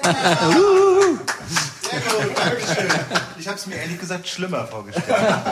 Sehr gut, Dankeschön. Ich habe es mir ehrlich gesagt schlimmer vorgestellt.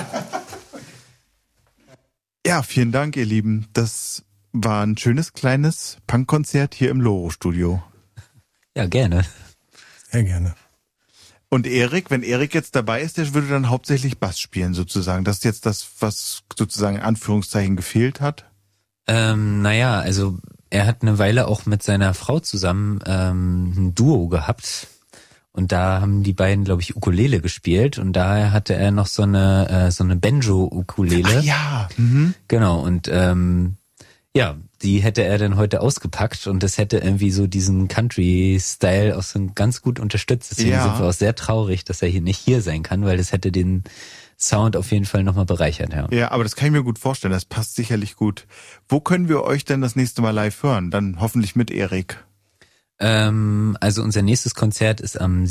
Ja, vielen Dank, ihr Lieben. Das war ein schönes kleines Punkkonzert hier im Loro-Studio. Ja, gerne. Sehr gerne. Und Erik, wenn Erik jetzt dabei ist, der würde dann hauptsächlich Bass spielen sozusagen. Das ist jetzt das, was sozusagen in Anführungszeichen gefehlt hat? Naja, also er hat eine Weile auch mit seiner Frau zusammen ein Duo gehabt. Und da haben die beiden, glaube ich, Ukulele gespielt. Und daher hatte er noch so eine Banjo-Ukulele. Ach ja. Genau, und ja, die hätte er dann heute ausgepackt und das hätte irgendwie so diesen Country-Style auch so ganz gut unterstützt. Deswegen sind wir auch sehr traurig, dass er hier nicht hier sein kann, weil das hätte den Sound auf jeden Fall nochmal bereichert. Ja, aber das kann ich mir gut vorstellen, das passt sicherlich gut. Wo können wir euch denn das nächste Mal live hören? Dann hoffentlich mit Erik. Also unser nächstes Konzert ist am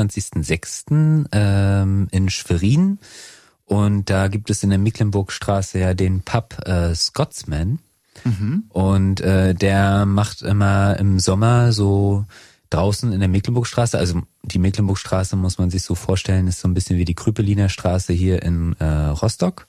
27.06. In Schwerin und da gibt es in der Mecklenburgstraße ja den Pub Scotsman. Und der macht immer im Sommer so draußen in der Mecklenburgstraße, also die Mecklenburgstraße muss man sich so vorstellen, ist so ein bisschen wie die Krüppeliner Straße hier in Rostock.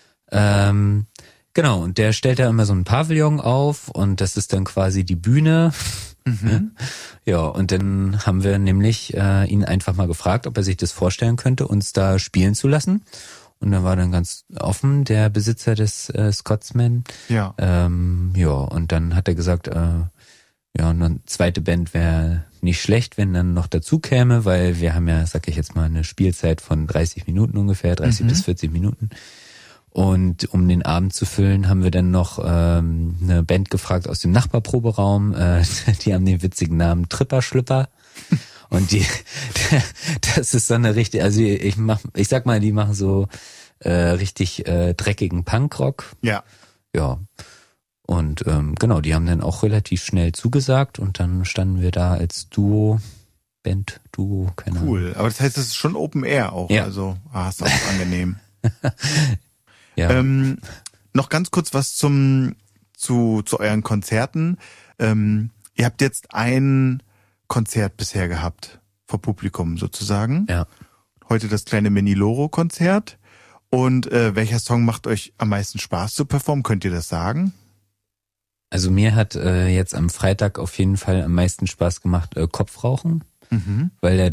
Genau, und der stellt da immer so ein Pavillon auf und das ist dann quasi die Bühne. Ja, und dann haben wir nämlich ihn einfach mal gefragt, ob er sich das vorstellen könnte, uns da spielen zu lassen. Und er war dann ganz offen, der Besitzer des Scotsman. Ja. Ja, und dann hat er gesagt, ja, eine zweite Band wäre nicht schlecht, wenn dann noch dazu käme, weil wir haben ja, sag ich jetzt mal, eine Spielzeit von 30 Minuten ungefähr, 30 bis 40 Minuten. Und um den Abend zu füllen, haben wir dann noch eine Band gefragt aus dem Nachbarproberaum. Die haben den witzigen Namen Tripper-Schlipper. Und das ist so eine richtig, also ich sag mal, die machen so richtig dreckigen Punkrock. Ja. Ja. Und genau, die haben dann auch relativ schnell zugesagt und dann standen wir da als Duo, Band-Duo, keine Ahnung. Cool, aber das heißt, es ist schon Open Air auch, ja. Also ist auch angenehm. Ja. Noch ganz kurz was zu euren Konzerten. Ihr habt jetzt ein Konzert bisher gehabt, vor Publikum sozusagen. Ja. Heute das kleine Mini-Loro-Konzert. Und welcher Song macht euch am meisten Spaß zu performen? Könnt ihr das sagen? Also mir hat jetzt am Freitag auf jeden Fall am meisten Spaß gemacht Kopfrauchen, weil der